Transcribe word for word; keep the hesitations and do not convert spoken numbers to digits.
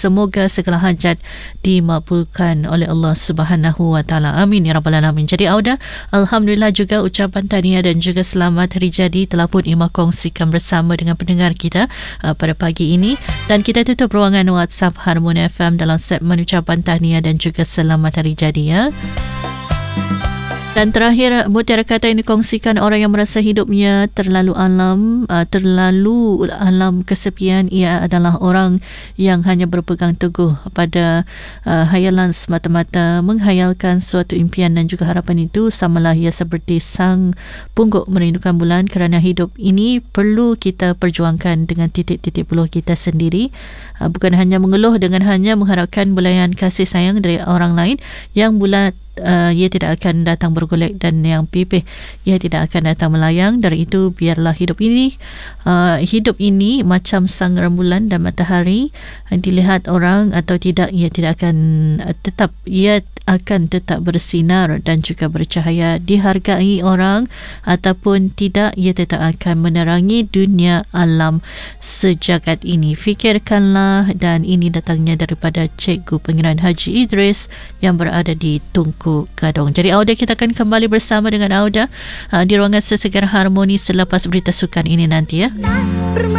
semoga segala hajat dimakbulkan oleh Allah Subhanahu Wa Taala. Amin ya rabbal alamin. Jadi Auda, alhamdulillah juga ucapan tahniah dan juga selamat hari jadi telah pun Imah kongsikan bersama dengan pendengar kita uh, pada pagi ini, dan kita tutup ruangan WhatsApp Harmoni F M dalam segmen ucapan tahniah dan juga selamat hari jadi ya. Dan terakhir, mutiara kata yang dikongsikan orang yang merasa hidupnya terlalu alam, uh, terlalu alam kesepian, ia adalah orang yang hanya berpegang teguh pada uh, hayalan semata-mata, menghayalkan suatu impian dan juga harapan itu samalah ia seperti sang pungguk merindukan bulan, kerana hidup ini perlu kita perjuangkan dengan titik-titik peluh kita sendiri. Uh, bukan hanya mengeluh dengan hanya mengharapkan bulayan kasih sayang dari orang lain yang bulat Uh, ia tidak akan datang bergolek, dan yang pipih ia tidak akan datang melayang. Dari itu biarlah hidup ini uh, hidup ini macam sang rembulan dan matahari, dilihat orang atau tidak ia tidak akan uh, tetap ia akan tetap bersinar dan juga bercahaya, dihargai orang ataupun tidak ia tetap akan menerangi dunia alam sejagat ini. Fikirkanlah, dan ini datangnya daripada Cikgu Pangeran Haji Idris yang berada di Tunku Gadong. Jadi Auda, kita akan kembali bersama dengan Auda uh, di ruangan Sesegar Harmoni selepas berita sukan ini nanti ya.